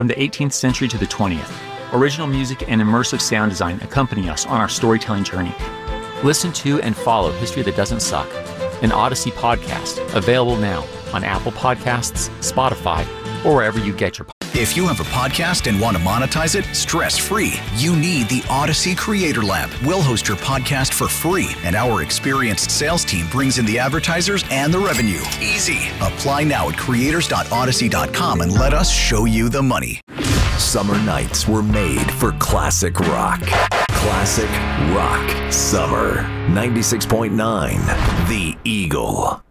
From the 18th century to the 20th, original music and immersive sound design accompany us on our storytelling journey. Listen to and follow History That Doesn't Suck, an Odyssey podcast, available now on Apple Podcasts, Spotify, or wherever you get your podcasts. If you have a podcast and want to monetize it stress-free, you need the Odyssey Creator Lab. We'll host your podcast for free, and our experienced sales team brings in the advertisers and the revenue. Easy. Apply now at creators.odyssey.com and let us show you the money. Summer nights were made for classic rock. Classic rock summer. 96.9 The Eagle.